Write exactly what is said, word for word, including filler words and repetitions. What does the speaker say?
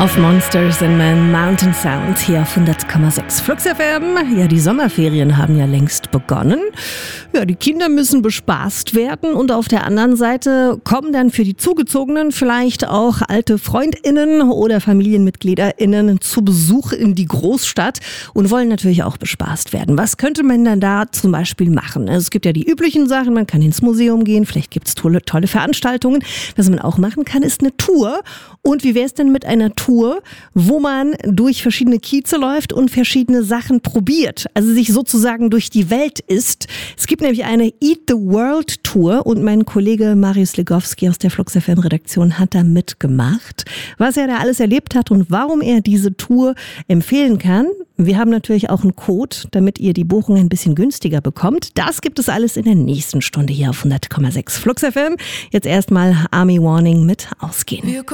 Auf Monsters in Man Mountain Sound hier auf hundert Komma sechs Flux F M. Ja, die Sommerferien haben ja längst begonnen. Ja, die Kinder müssen bespaßt werden und auf der anderen Seite kommen dann für die Zugezogenen vielleicht auch alte FreundInnen oder FamilienmitgliederInnen zu Besuch in die Großstadt und wollen natürlich auch bespaßt werden. Was könnte man dann da zum Beispiel machen? Also es gibt ja die üblichen Sachen, man kann ins Museum gehen, vielleicht gibt es tolle, tolle Veranstaltungen. Was man auch machen kann, ist eine Tour. Und wie wäre es denn mit einer Tour, wo man durch verschiedene Kieze läuft und verschiedene Sachen probiert, also sich sozusagen durch die Welt isst. Es gibt nämlich eine Eat the World Tour und mein Kollege Marius Legowski aus der Flux F M Redaktion hat da mitgemacht, was er da alles erlebt hat und warum er diese Tour empfehlen kann. Wir haben natürlich auch einen Code, damit ihr die Buchung ein bisschen günstiger bekommt. Das gibt es alles in der nächsten Stunde hier auf hundert Komma sechs Flux F M. Jetzt erstmal Army Warning mit Ausgehen.